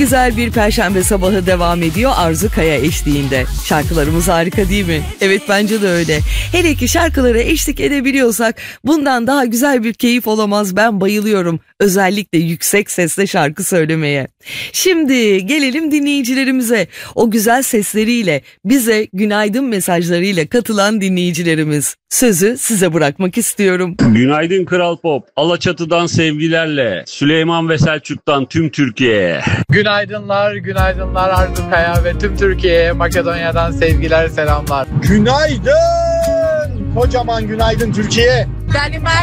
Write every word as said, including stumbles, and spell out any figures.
Güzel bir perşembe sabahı devam ediyor Arzu Kaya eşliğinde. Şarkılarımız harika değil mi? Evet, bence de öyle. Hele ki şarkılara eşlik edebiliyorsak bundan daha güzel bir keyif olamaz. Ben bayılıyorum özellikle yüksek sesle şarkı söylemeye. Şimdi gelelim dinleyicilerimize. O güzel sesleriyle bize günaydın mesajlarıyla katılan dinleyicilerimiz. Sözü size bırakmak istiyorum. Günaydın Kral Pop. Alaçatı'dan sevgilerle. Süleyman ve Selçuk'tan tüm Türkiye'ye. Günaydınlar, günaydınlar Arzu Kaya ve tüm Türkiye'ye Makedonya'dan sevgiler, selamlar. Günaydın! Kocaman günaydın Türkiye. Benim